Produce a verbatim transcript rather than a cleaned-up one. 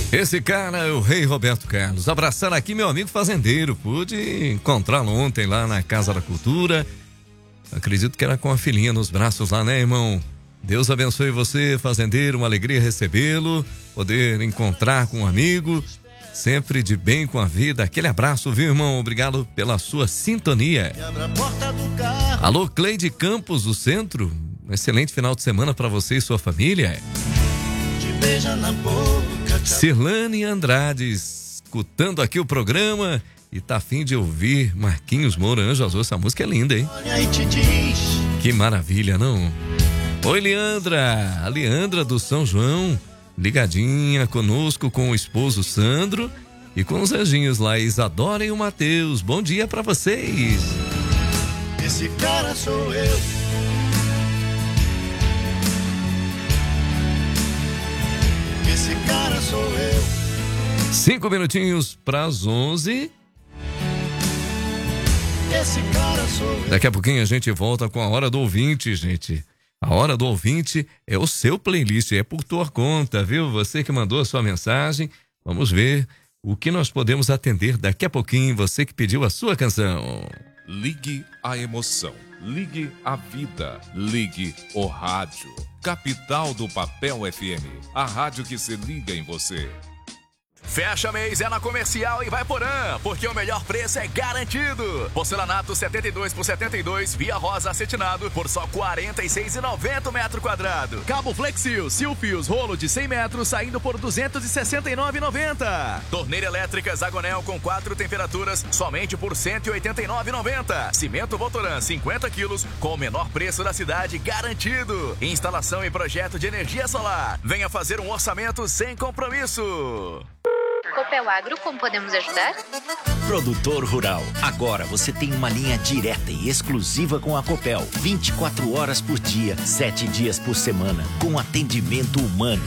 Esse cara é o Rei Roberto Carlos. Abraçar aqui meu amigo fazendeiro. Pude encontrá-lo ontem lá na Casa da Cultura. Acredito que era com a filhinha nos braços lá, né, irmão? Deus abençoe você, fazendeiro. Uma alegria recebê-lo. Poder encontrar com um amigo. Sempre de bem com a vida. Aquele abraço, viu, irmão? Obrigado pela sua sintonia. Alô, Cleide Campos, do Centro. Um excelente final de semana para você e sua família. Beija na boca. Cirlane Andrade, escutando aqui o programa e tá afim de ouvir Marquinhos Moura, Anjo Azul. Essa música é linda, hein? Que maravilha, não? Oi, Leandra, a Leandra do São João, ligadinha conosco com o esposo Sandro e com os anjinhos lá, Isadora e o Matheus. Bom dia pra vocês. Esse cara sou eu. Esse cara sou eu. Cinco minutinhos para as onze. Esse cara sou eu. Daqui a pouquinho a gente volta com a Hora do Ouvinte, gente. A Hora do Ouvinte é o seu playlist, é por tua conta, viu? Você que mandou a sua mensagem. Vamos ver o que nós podemos atender daqui a pouquinho. Você que pediu a sua canção. Ligue a emoção. Ligue a vida. Ligue o rádio. Capital do Papel F M. A rádio que se liga em você. Fecha mês é na Comercial e vai Porã, porque o melhor preço é garantido. Porcelanato setenta e dois por setenta e dois, via rosa acetinado por só quarenta e seis reais e noventa centavos metro quadrado. Cabo Flexil, Silfios, rolo de cem metros saindo por duzentos e sessenta e nove reais e noventa centavos. Torneira elétrica Zagonel com quatro temperaturas somente por cento e oitenta e nove reais e noventa centavos. Cimento Votoran cinquenta quilos com o menor preço da cidade garantido. Instalação e projeto de energia solar. Venha fazer um orçamento sem compromisso. Copel Agro, como podemos ajudar? Produtor rural, agora você tem uma linha direta e exclusiva com a Copel, vinte e quatro horas por dia, sete dias por semana, com atendimento humano,